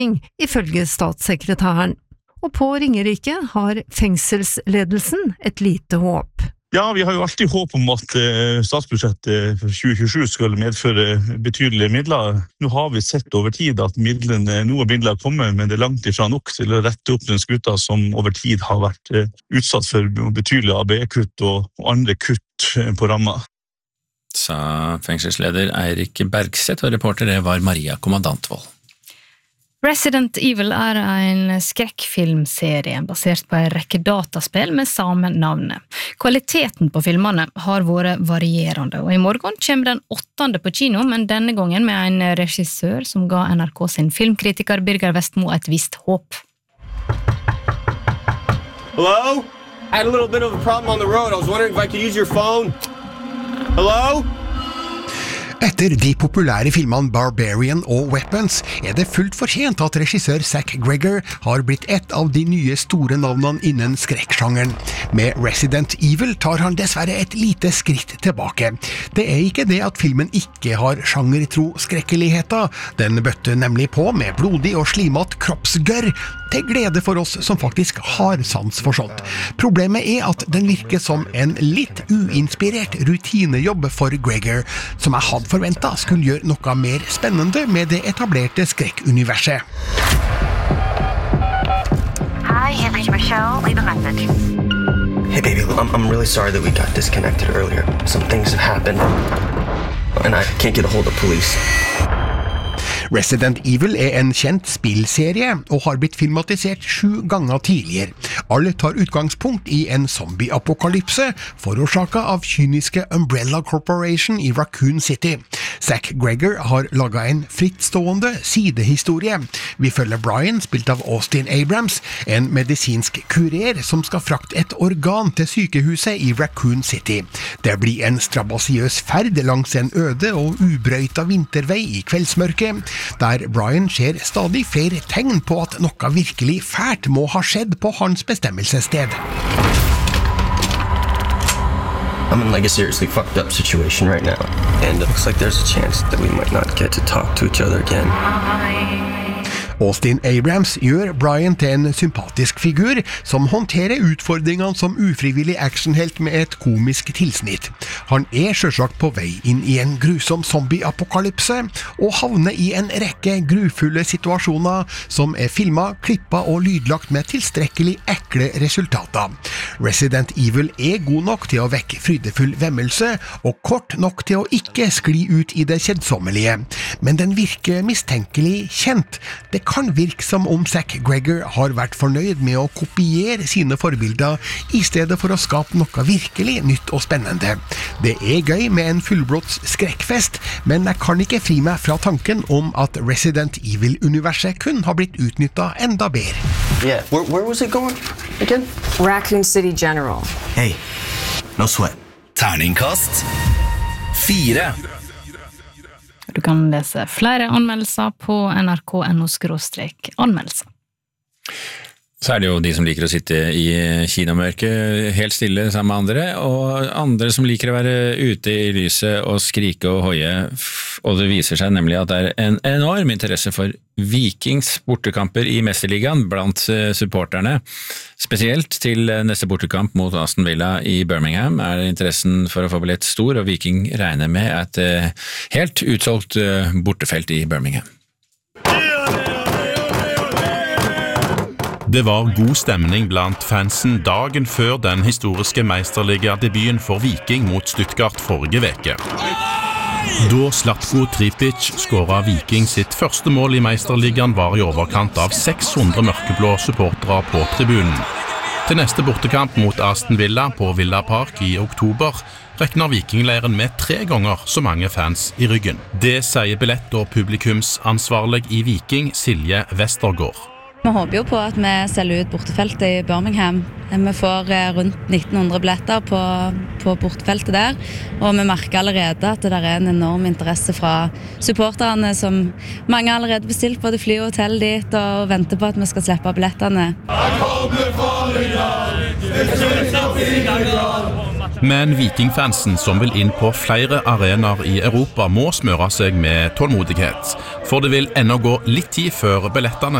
ifølge statssekretæren. Og på Ringerike har fengselsledelsen et lite håp. Ja, vi har jo alltid håp om at statsbudsjettet for 2027 skal medføre betydelige midler. Nå har vi sett over tid at noen midler kommer, men det er langt ifra nok til å rette opp den skuta som over tid har vært utsatt for betydelige ABE-kutt og andre kutt på ramma. Sa fengselsleder Eirik Bergseth, og reporter det var Maria Kommandantvold. Resident Evil en skrekkfilmserie basert på en rekke dataspill med samme navnet. Kvaliteten på filmene har vært varierende, og i morgen kommer den 8. på kino, men denne gangen med en regissør som ga NRK sin filmkritiker Birger Vestmo et visst håp. Hello? I had a little bit of a problem on the road. I was wondering if I could use your phone. Hello? Etter de populære filmene Barbarian og Weapons det fullt fortjent at regissør Zach Gregor har blitt et av de nye store navnene innen skrekksjangeren. Med Resident Evil tar han dessverre et lite skritt tilbake. Det ikke det at filmen ikke har sjangertro skrekkeligheter. Den bøtte nemlig på med blodig og slimat kroppsgørr, til glede for oss som faktisk har sans for sånt. Problemet at den virker som en litt uinspirert rutinejobb for Gregor, som jeg hadde forventet skulle gjøre noe mer spennende med det etablerte skrekkuniverset. Hi, you've reached Michelle. Leave a message. Hey baby, I'm really sorry that we got disconnected earlier. Some things have happened, and I can't get a hold of police. Resident Evil en kjent spillserie og har blitt filmatisert 7 ganger tidligere. Alle tar utgangspunkt i en zombie-apokalypse forårsaket av kyniske Umbrella Corporation i Raccoon City. Zach Gregor har laget en frittstående sidehistorie. Vi følger Brian, spilt av Austin Abrams, en medisinsk kurer som skal frakte et organ til sykehuset i Raccoon City. Det blir en strabasiøs ferd langs en øde og ubrøyta vintervei i kveldsmørket, der Brian ser stadig flere tegn på at noe virkelig fælt må ha skjedd på hans bestemmelsessted. I'm in like a seriously fucked up situation right now, and it looks like there's a chance that we might not get to talk to each other again. Austin Abrams gjør Brian til en sympatisk figur som håndterer utfordringene som ufrivillig actionhelt med et komisk tilsnitt. Han selvsagt på vei inn i en grusom zombie-apokalypse og havner i en rekke grufulle situasjoner som filmet, klippet og lydlagt med tilstrekkelig ekle resultater. Resident Evil god nok til å vekke frydefull vemmelse og kort nok til å ikke skli ut i det kjedsommelige. Men den virker mistenkelig kjent. Det kan virke som om Zach Gregor har vært fornøyd med å kopiere sine forbilder i stedet for å skape noe virkelig nytt og spennende. Det gøy med en fullblods skrekkfest, men jeg kan ikke fri meg fra tanken om at Resident Evil-universet kun har blitt utnyttet enda bedre. Yeah, where was it going again? Raccoon City General. Hey, no sweat. Terningkast 4. Du kan lese flere anmeldelser på nrk.no/anmeldelser. Så det jo de som liker å sitte i kinomørket helt stille sammen med andre, og andre som liker å være ute i lyset og skrike og hoie, og det viser seg nemlig at det en enorm interesse for Vikings bortekamper i Mesterligaen blant supporterne. Spesielt til neste bortekamp mot Aston Villa i Birmingham interessen for å få billett stor, og Viking regner med et helt utsolgt bortefelt i Birmingham. Det var god stemning blant fansen dagen før den historiske Meisterliga-debuten for Viking mot Stuttgart forrige veke. Da Zlatko Tripic skåret Viking sitt første mål i Meisterligaen var i overkant av 600 mørkeblå supportere på tribunen. Til neste bortekamp mot Aston Villa på Villa Park i oktober rekner Vikingleiren med 3 ganger så mange fans i ryggen. Det sier billett- og publikumsansvarlig i Viking, Silje Vestergaard. Vi håper jo på at vi selger ut bortefeltet i Birmingham. Vi får rundt 1900 billetter på bortefeltet der, og vi merker allerede at det en enorm interesse fra supporterne, som mange allerede bestilt både fly og hotell dit, og venter på at vi skal slippe billettene. Men vikingfansen som vil inn på flere arenaer i Europa må smøre seg med tålmodighet, for det vil ennå gå litt tid før billettene